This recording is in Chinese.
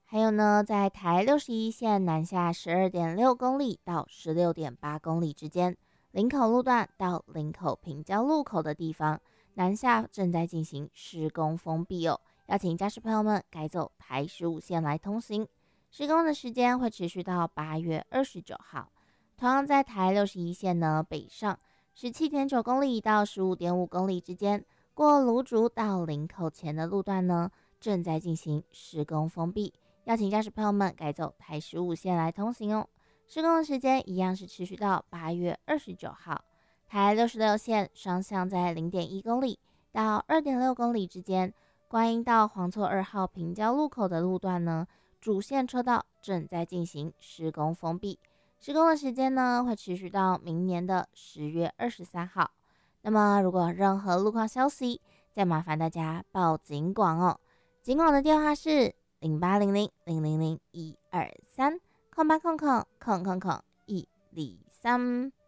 还有呢，在台61线南下12.6公里到16.8公里之间，林口路段到林口平交路口的地方，南下正在进行施工封闭哦，邀请驾驶朋友们改走台15线来通行。施工的时间会持续到8月29号。同样在台61线呢，北上17.9公里到15.5公里之间，过芦竹到林口前的路段呢，正在进行施工封闭，邀请驾驶朋友们改走台15线来通行哦。施工的时间一样是持续到8月29号。台66线双向在0.1公里到2.6公里之间，观音到黄厝2号平交路口的路段呢，主线车道正在进行施工封闭。施工的时间呢，会持续到明年的10月23号。那么，如果有任何路况消息，再麻烦大家报警广哦。警广的电话是0800000123，0800000123。